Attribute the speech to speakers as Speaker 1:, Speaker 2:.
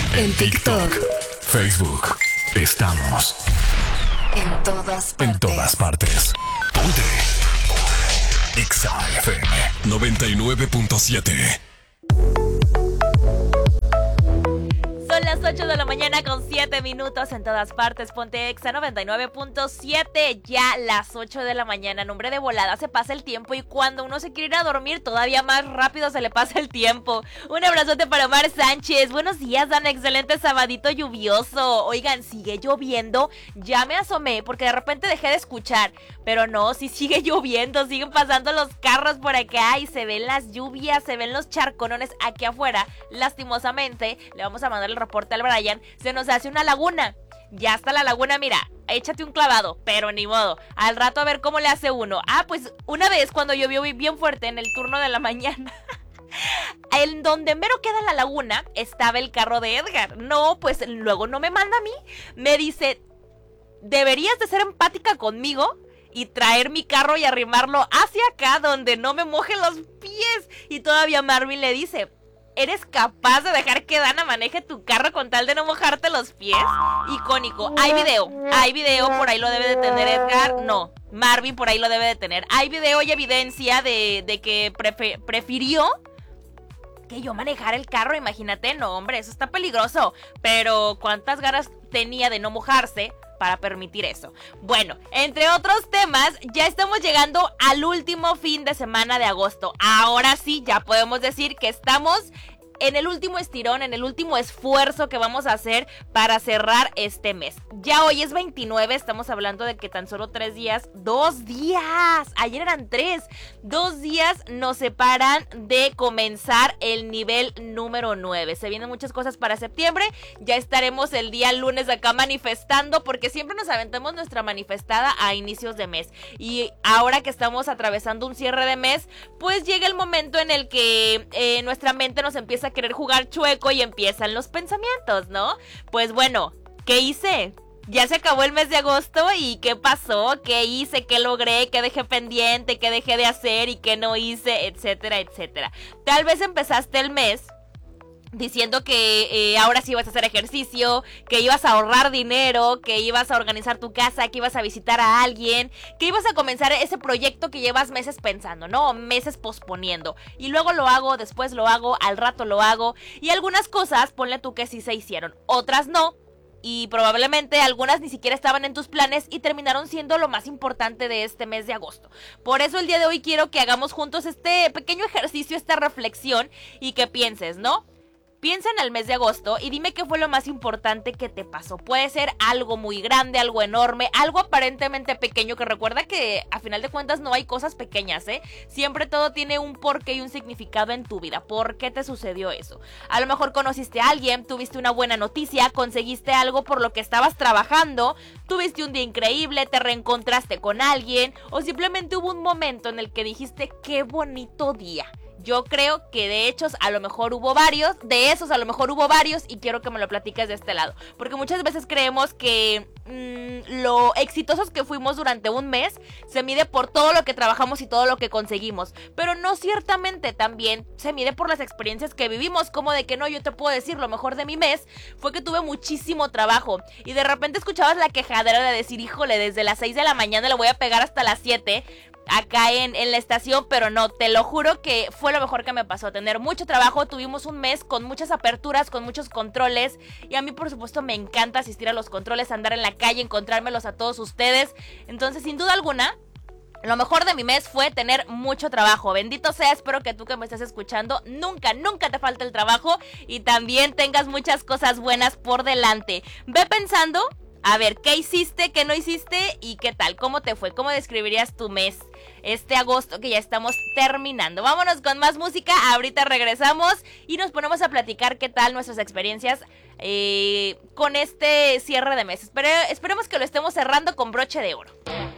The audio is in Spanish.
Speaker 1: En TikTok,
Speaker 2: Facebook. Estamos
Speaker 1: en todas partes.
Speaker 2: en todas partes. Ponte. Exa FM 99.7.
Speaker 3: Son las 8 de la mañana con 7 minutos en todas partes. Ponte Exa 99.7. Ya las 8 de la mañana. Nombre de volada se pasa el tiempo y cuando uno se quiere ir a dormir todavía más rápido se le pasa el tiempo. Un abrazote para Omar Sánchez. Buenos días, Dan. Excelente sabadito lluvioso. Oigan, sigue lloviendo. Ya me asomé porque de repente dejé de escuchar. Pero no, sí sigue lloviendo. Siguen pasando los carros por acá y se ven las lluvias, se ven los charconones aquí afuera. Lastimosamente, le vamos a mandar el reporte al Brian, se nos hace una laguna. Ya está la laguna, mira, échate un clavado, pero ni modo. Al rato a ver cómo le hace uno. Pues una vez cuando llovió bien fuerte en el turno de la mañana, en donde mero queda la laguna, estaba el carro de Edgar. No, pues luego no me manda a mí. Me dice, deberías de ser empática conmigo y traer mi carro y arrimarlo hacia acá donde no me moje los pies. Y todavía Marvin le dice, ¿eres capaz de dejar que Dana maneje tu carro con tal de no mojarte los pies? Icónico. Hay video, por ahí lo debe de tener Edgar. No, Marvin por ahí lo debe de tener. Hay video y evidencia de que prefirió que yo manejara el carro. Imagínate, no hombre, eso está peligroso. Pero ¿cuántas ganas tenía de no mojarse para permitir eso? Bueno, entre otros temas, ya estamos llegando al último fin de semana de agosto. Ahora sí, ya podemos decir que estamos en el último estirón, en el último esfuerzo que vamos a hacer para cerrar este mes. Ya hoy es 29, estamos hablando de que tan solo 3 días, 2 días, ayer eran 3, 2 días nos separan de comenzar el nivel número 9. Se vienen muchas cosas para septiembre, ya estaremos el día lunes acá manifestando, porque siempre nos aventamos nuestra manifestada a inicios de mes. Y ahora que estamos atravesando un cierre de mes, pues llega el momento en el que nuestra mente nos empieza a querer jugar chueco y empiezan los pensamientos, ¿no? Pues bueno, ¿qué hice? Ya se acabó el mes de agosto y ¿qué pasó? ¿Qué hice? ¿Qué logré? ¿Qué dejé pendiente? ¿Qué dejé de hacer? ¿Y qué no hice? Etcétera, etcétera. Tal vez empezaste el mes diciendo que ahora sí ibas a hacer ejercicio, que ibas a ahorrar dinero, que ibas a organizar tu casa, que ibas a visitar a alguien, que ibas a comenzar ese proyecto que llevas meses pensando, ¿no? Meses posponiendo. Y luego lo hago, después lo hago, al rato lo hago. Y algunas cosas, ponle tú que sí se hicieron, otras no. Y probablemente algunas ni siquiera estaban en tus planes y terminaron siendo lo más importante de este mes de agosto. Por eso el día de hoy quiero que hagamos juntos este pequeño ejercicio, esta reflexión y que pienses, ¿no? Piensa en el mes de agosto y dime qué fue lo más importante que te pasó. Puede ser algo muy grande, algo enorme, algo aparentemente pequeño, que recuerda que a final de cuentas no hay cosas pequeñas, ¿eh? Siempre todo tiene un porqué y un significado en tu vida. ¿Por qué te sucedió eso? A lo mejor conociste a alguien, tuviste una buena noticia, conseguiste algo por lo que estabas trabajando, tuviste un día increíble, te reencontraste con alguien o simplemente hubo un momento en el que dijiste qué bonito día. Yo creo que de esos a lo mejor hubo varios y quiero que me lo platiques de este lado. Porque muchas veces creemos que lo exitosos que fuimos durante un mes se mide por todo lo que trabajamos y todo lo que conseguimos. Pero no, ciertamente también se mide por las experiencias que vivimos. Como de que no, yo te puedo decir, lo mejor de mi mes fue que tuve muchísimo trabajo. Y de repente escuchabas la quejadera de decir, híjole, desde las 6 de la mañana le voy a pegar hasta las 7 acá en la estación, pero no, te lo juro que fue lo mejor que me pasó, tener mucho trabajo. Tuvimos un mes con muchas aperturas, con muchos controles, y a mí por supuesto me encanta asistir a los controles, andar en la calle, encontrármelos a todos ustedes. Entonces, sin duda alguna, lo mejor de mi mes fue tener mucho trabajo. Bendito sea, espero que tú que me estés escuchando nunca te falte el trabajo y también tengas muchas cosas buenas por delante. Ve pensando, a ver, ¿qué hiciste, qué no hiciste y qué tal? ¿Cómo te fue? ¿Cómo describirías tu mes? Este agosto que ya estamos terminando. Vámonos con más música, ahorita regresamos y nos ponemos a platicar qué tal nuestras experiencias con este cierre de mes. Esperemos que lo estemos cerrando con broche de oro.